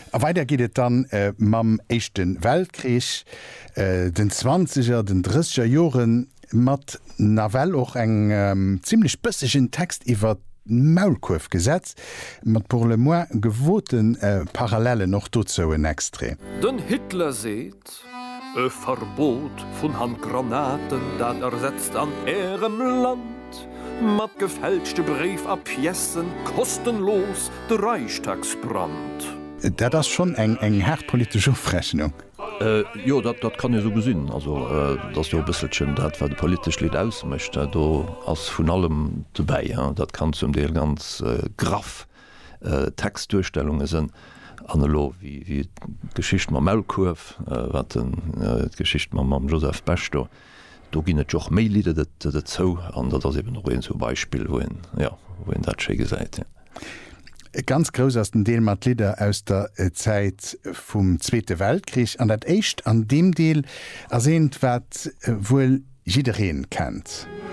Weiter geht es dann mam Echten Weltkrieg, den 20er, den 30er Jahren, mat Navel auch eng ziemlich bëssechen Text iwwer Maulkurf gesetzt, mat pour le moins gewoten Parallele noch dozo en Extré. Den Hitler seht, e Verbot vun Handgranaten, dat ersetzt an Ärem Land, mat gefälschte Brief a Pjessen, kostenlos de Reichstagsbrand. Der das schon eng herdpolitische Aufrechnung. Ja, dat kann ich so gesinn. Also dats du bisselchen dat de politisch Lied ausmchte, do ass vun allem dabei. Ja. Dat kann zum Deel ganz graff Textdurstellungen sinn anlo wie Geschicht ma Maulkurf, wat Geschicht ma Joseph Bechtel. Do ginnet joch méliede dat zo an dat eben noch en so Beispiel wohin dat sche gesäit. Ja. Ganz größersten Deel mat Lieder aus der Zeit vum Zweite Weltkrieg an dat echt an dem Deel ersehnt wat wohl jidereen kennt.